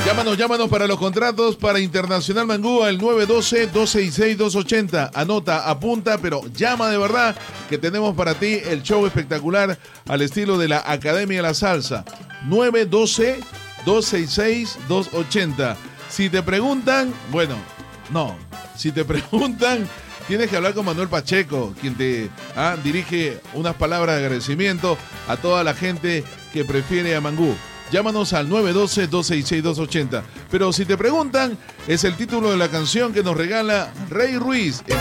Llámanos para los contratos para Internacional Mangú al 912-266-280. Anota, apunta, pero llama de verdad que tenemos para ti el show espectacular al estilo de la Academia de la Salsa. 912-266-280. Si te preguntan, si te preguntan, tienes que hablar con Manuel Pacheco, quien te dirige unas palabras de agradecimiento a toda la gente que prefiere a Mangú. Llámanos al 912-266-280. Pero si te preguntan, es el título de la canción que nos regala Rey Ruiz.